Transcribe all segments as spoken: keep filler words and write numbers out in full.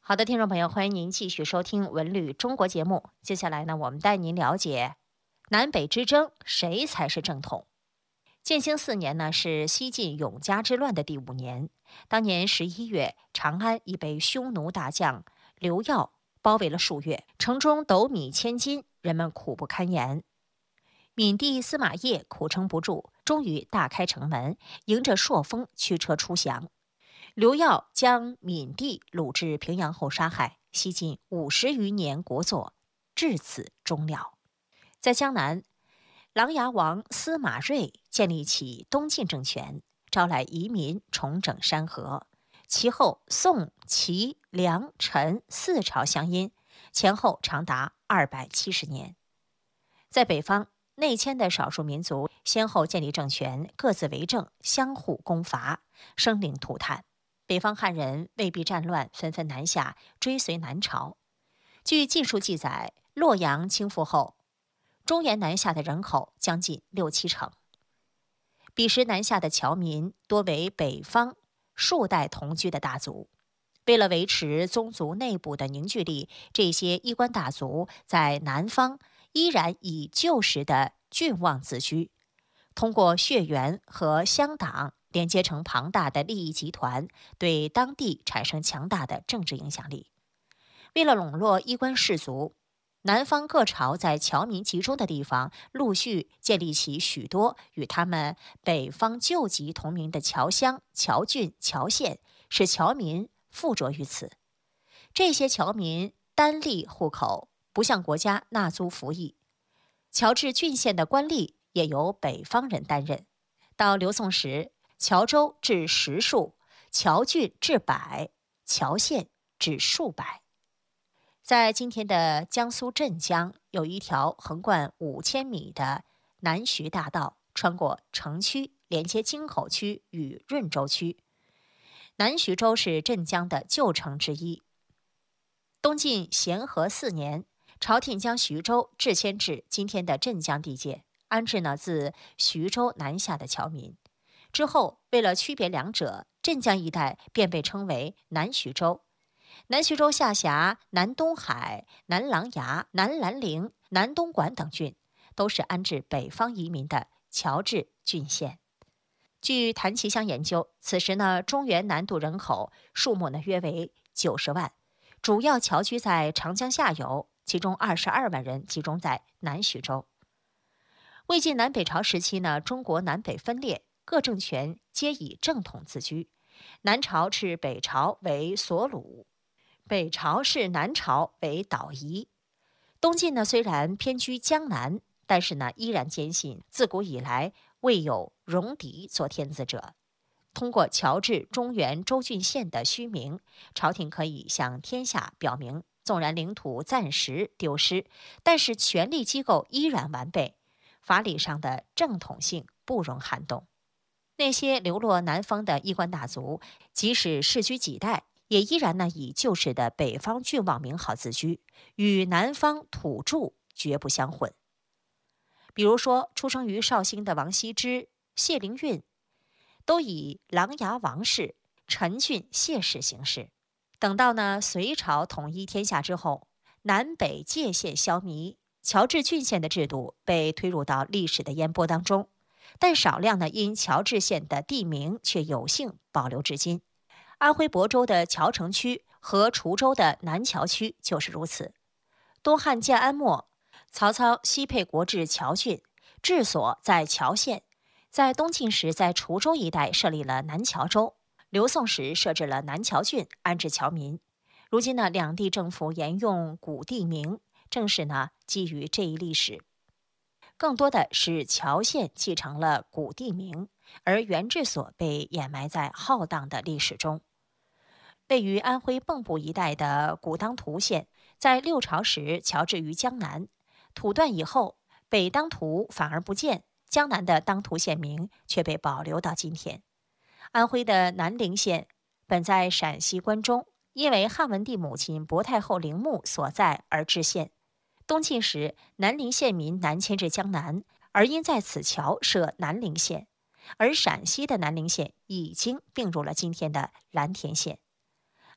好的，听众朋友，欢迎您继续收听《文旅中国》节目。接下来呢，我们带您了解南北之争，谁才是正统？建兴四年呢，是西晋永嘉之乱的第五年。当年十一月，长安已被匈奴大将刘耀包围了数月，城中斗米千斤，人们苦不堪言。闽帝司马邺苦撑不住，终于大开城门，迎着朔风驱车出降。刘耀将闽帝掳至平阳后杀害，西晋五十余年国祚至此终了。在江南，琅琊王司马睿建立起东晋政权，招来移民，重整山河。其后宋、齐、梁、陈四朝相因，前后长达二百七十年。在北方，内迁的少数民族先后建立政权，各自为政，相互攻伐，生灵涂炭。北方汉人未避战乱，纷纷南下，追随南朝。据《晋书》记载，洛阳倾覆后，中原南下的人口将近六七成。彼时南下的侨民多为北方数代同居的大族。为了维持宗族内部的凝聚力，这些衣冠大族在南方依然以旧时的郡望自居，通过血缘和乡党连接成庞大的利益集团，对当地产生强大的政治影响力。为了笼络衣冠氏族，南方各朝在侨民集中的地方陆续建立起许多与他们北方旧籍同名的侨乡、侨郡、侨县，使侨民附着于此。这些侨民单立户口，不向国家纳租服役。侨治郡县的官吏也由北方人担任。到刘宋时，侨州至十数，侨郡至百，侨县至数百。在今天的江苏镇江，有一条横贯五千米的南徐大道，穿过城区，连接京口区与润州区。南徐州是镇江的旧城之一。东晋咸和四年，朝廷将徐州置迁至今天的镇江地界，安置呢自徐州南下的侨民。之后，为了区别两者，镇江一带便被称为南徐州。南徐州下辖南东海、南琅琊、南兰陵、南东莞等郡，都是安置北方移民的侨治郡县。据谭其乡研究，此时呢，中原南渡人口数目呢约为九十万，主要侨居在长江下游，其中二十二万人集中在南徐州。魏晋南北朝时期呢，中国南北分裂，各政权皆以正统自居。南朝视北朝为所虏，北朝视南朝为岛夷。东晋呢虽然偏居江南，但是呢依然坚信自古以来未有戎狄做天子者。通过侨治中原州郡县的虚名，朝廷可以向天下表明，纵然领土暂时丢失，但是权力机构依然完备，法理上的正统性不容撼动。那些流落南方的衣冠大族，即使世居几代，也依然呢以旧时的北方郡望名号自居，与南方土著绝不相混。比如说，出生于绍兴的王羲之、谢灵运，都以琅琊王氏、陈郡谢氏行事。等到呢隋朝统一天下之后，南北界限消弭，侨治郡县的制度被推入到历史的烟波当中。但少量呢因侨治县的地名却有幸保留至今。安徽亳州的侨城区和滁州的南侨区就是如此。东汉建安末，曹操西配国治侨郡，治所在侨县。在东晋时，在滁州一带设立了南侨州，刘宋时设置了南侨郡，安置侨民。如今呢，两地政府沿用古地名，正是呢基于这一历史。更多的是侨县继承了古地名，而原治所被掩埋在浩荡的历史中。位于安徽蚌埠一带的古当涂县，在六朝时侨治于江南，土断以后，北当涂反而不见，江南的当涂县名却被保留到今天。安徽的南陵县本在陕西关中，因为汉文帝母亲薄太后陵墓所在而置县。东晋时，南陵县民南迁至江南，而因在此桥设南陵县，而陕西的南陵县已经并入了今天的蓝田县。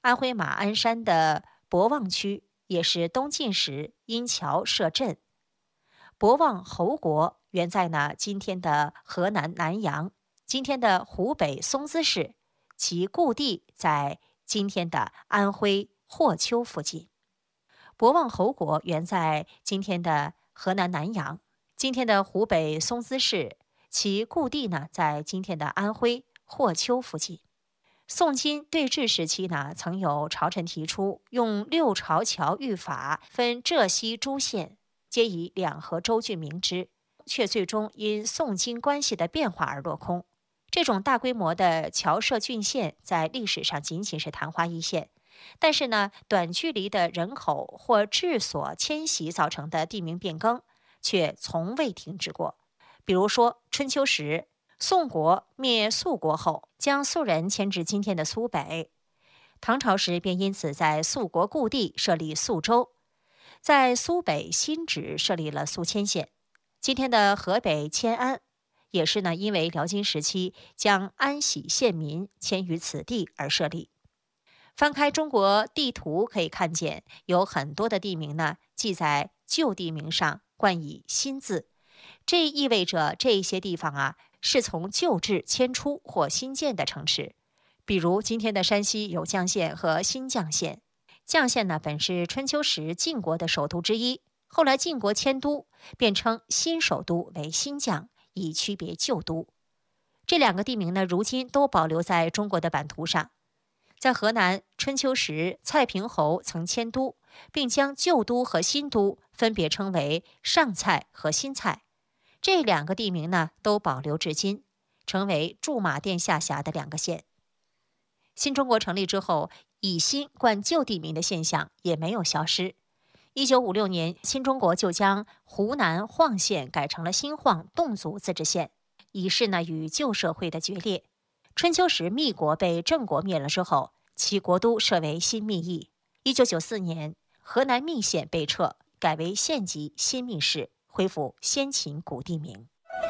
安徽马鞍山的博望区也是东晋时因桥设镇。博望侯国原在呢今天的河南南阳，今天的湖北松滋市，其故地在今天的安徽霍丘附近。博望侯国原在今天的河南南阳，今天的湖北松滋市，其故地呢在今天的安徽霍丘附近。宋金对峙时期呢，曾有朝臣提出用六朝侨域法分浙西诸县，皆以两河州郡名之，却最终因宋金关系的变化而落空。这种大规模的侨设郡县在历史上仅仅是昙花一现，但是呢，短距离的人口或治所迁徙造成的地名变更却从未停止过。比如说春秋时，宋国灭肃国后，将肃人迁至今天的苏北。唐朝时便因此在肃国故地设立肃州，在苏北新址设立了肃迁县。今天的河北迁安，也是呢因为辽金时期将安喜县民迁于此地而设立。翻开中国地图可以看见，有很多的地名呢记在旧地名上冠以新字，这意味着这些地方啊是从旧制迁出或新建的城池。比如今天的山西有绛县和新绛县。绛县呢本是春秋时晋国的首都之一，后来晋国迁都，便称新首都为新绛，以区别旧都。这两个地名呢，如今都保留在中国的版图上。在河南，春秋时蔡平侯曾迁都，并将旧都和新都分别称为上蔡和新蔡。这两个地名呢，都保留至今，成为驻马店下辖的两个县。新中国成立之后，以新冠旧地名的现象也没有消失。一九五六年，新中国就将湖南晃县改成了新晃侗族自治县，以示呢与旧社会的决裂。春秋时密国被郑国灭了之后，其国都设为新密邑。一九九四年，河南密县被撤，改为县级新密市，恢复先秦古地名。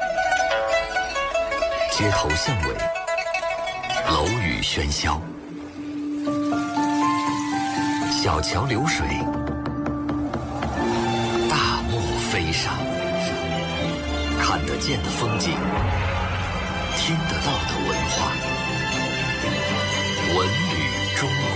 街头巷尾，楼宇喧嚣，小桥流水，大漠飞沙，看得见的风景，听得到的文化，文旅中国。